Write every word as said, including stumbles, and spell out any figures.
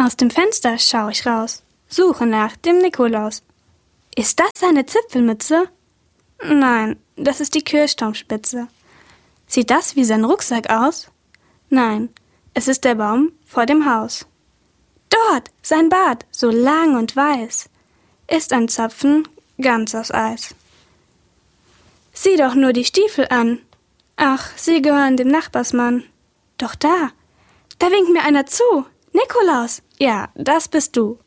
Aus dem Fenster schaue ich raus, suche nach dem Nikolaus. Ist das eine Zipfelmütze? Nein, das ist die Kirchturmspitze. Sieht das wie sein Rucksack aus? Nein, es ist der Baum vor dem Haus. Dort, sein Bart, so lang und weiß, ist ein Zapfen ganz aus Eis. Sieh doch nur die Stiefel an. Ach, sie gehören dem Nachbarsmann. Doch da, da winkt mir einer zu. Nikolaus, ja, das bist du.